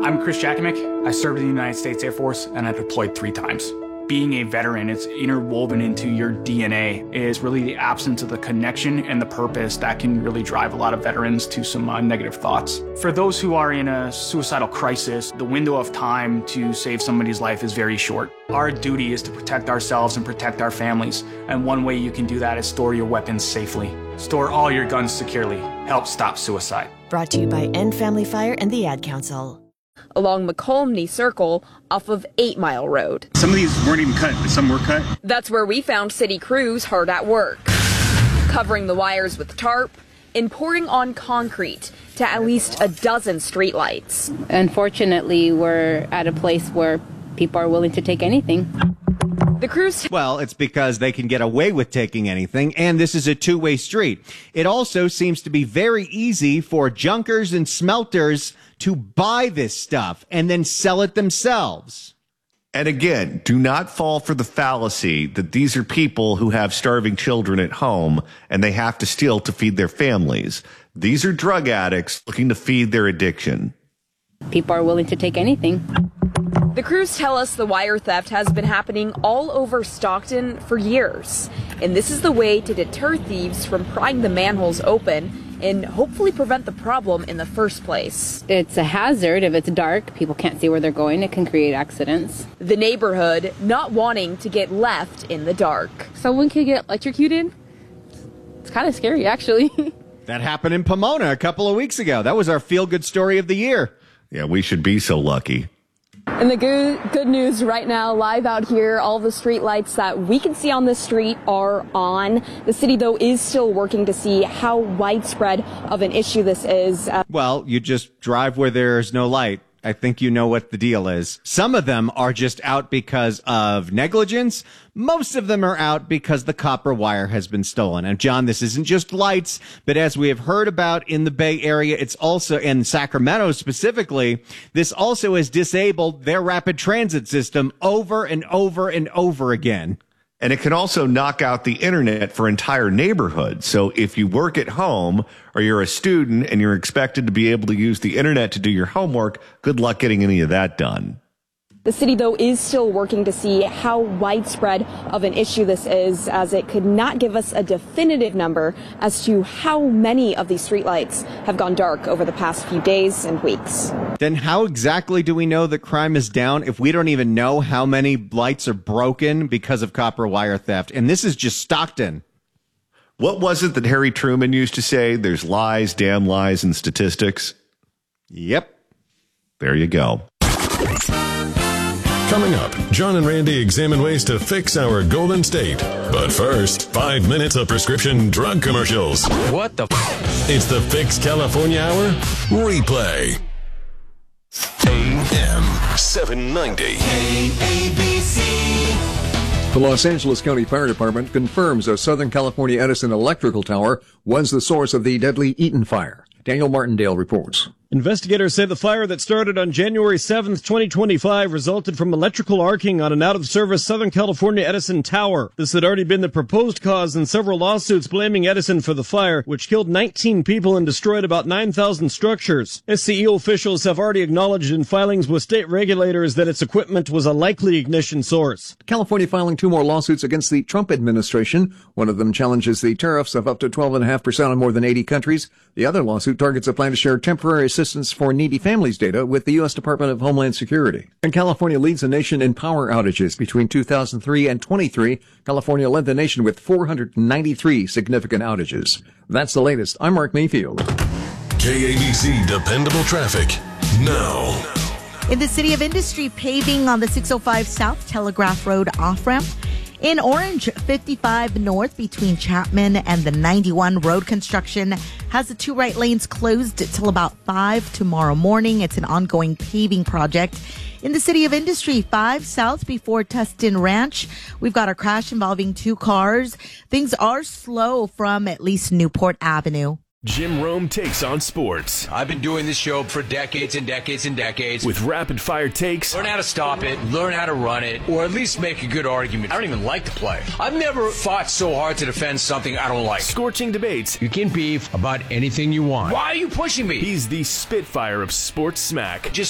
I'm Chris Jakimick. I served in the United States Air Force and I deployed 3 times. Being a veteran, it's interwoven into your DNA, is really the absence of the connection and the purpose that can really drive a lot of veterans to some negative thoughts. For those who are in a suicidal crisis, the window of time to save somebody's life is very short. Our duty is to protect ourselves and protect our families, and one way you can do that is store your weapons safely. Store all your guns securely. Help stop suicide. Brought to you by End Family Fire and the Ad Council. Along McColmney Circle off of 8 Mile Road. Some of these weren't even cut, but some were cut. That's where we found city crews hard at work, covering the wires with tarp and pouring on concrete to at least a dozen streetlights. Unfortunately, we're at a place where people are willing to take anything. The crews... Well, it's because they can get away with taking anything, and this is a two-way street. It also seems to be very easy for junkers and smelters to buy this stuff and then sell it themselves. And again, do not fall for the fallacy that these are people who have starving children at home and they have to steal to feed their families. These are drug addicts looking to feed their addiction. People are willing to take anything. The crews tell us the wire theft has been happening all over Stockton for years. And this is the way to deter thieves from prying the manholes open and hopefully prevent the problem in the first place. It's a hazard. If it's dark, people can't see where they're going. It can create accidents. The neighborhood not wanting to get left in the dark. Someone could get electrocuted. It's kind of scary, actually. That happened in Pomona a couple of weeks ago. That was our feel-good story of the year. Yeah, we should be so lucky. And the good news right now, live out here, all the street lights that we can see on the street are on. The city, though, is still working to see how widespread of an issue this is. Well, you just drive where there's no light. I think you know what the deal is. Some of them are just out because of negligence. Most of them are out because the copper wire has been stolen. And John, this isn't just lights, but as we have heard about in the Bay Area, it's also in Sacramento specifically, this also has disabled their rapid transit system over and over and over again. And it can also knock out the internet for entire neighborhoods. So if you work at home or you're a student and you're expected to be able to use the internet to do your homework, good luck getting any of that done. The city, though, is still working to see how widespread of an issue this is, as it could not give us a definitive number as to how many of these streetlights have gone dark over the past few days and weeks. Then how exactly do we know that crime is down if we don't even know how many lights are broken because of copper wire theft? And this is just Stockton. What was it that Harry Truman used to say? There's lies, damn lies, and statistics. Yep. There you go. Coming up, John and Randy examine ways to fix our Golden State. But first, 5 minutes of prescription drug commercials. What the It's the Fix California Hour replay. AM 790. The Los Angeles County Fire Department confirms a Southern California Edison electrical tower was the source of the deadly Eaton fire. Daniel Martindale reports. Investigators say the fire that started on January 7th, 2025 resulted from electrical arcing on an out-of-service Southern California Edison tower. This had already been the proposed cause in several lawsuits blaming Edison for the fire, which killed 19 people and destroyed about 9,000 structures. SCEO officials have already acknowledged in filings with state regulators that its equipment was a likely ignition source. California filing 2 more lawsuits against the Trump administration. One of them challenges the tariffs of up to 12.5% on more than 80 countries. The other lawsuit targets a plan to share temporary assistance for needy families data with the U.S. Department of Homeland Security. And California leads the nation in power outages. Between 2003 and 23, California led the nation with 493 significant outages. That's the latest. I'm Mark Mayfield. KABC Dependable Traffic now. In the City of Industry, paving on the 605 South Telegraph Road off-ramp. In Orange, 55 north between Chapman and the 91 road construction has the 2 right lanes closed till about 5 tomorrow morning. It's an ongoing paving project. In the City of Industry, 5 south before Tustin Ranch, we've got a crash involving 2 cars. Things are slow from at least Newport Avenue. Jim Rome takes on sports. I've been doing this show for decades and decades and decades. With rapid-fire takes. Learn how to stop it, learn how to run it, or at least make a good argument. I don't even like the play. I've never fought so hard to defend something I don't like. Scorching debates. You can beef about anything you want. Why are you pushing me? He's the Spitfire of sports smack. Just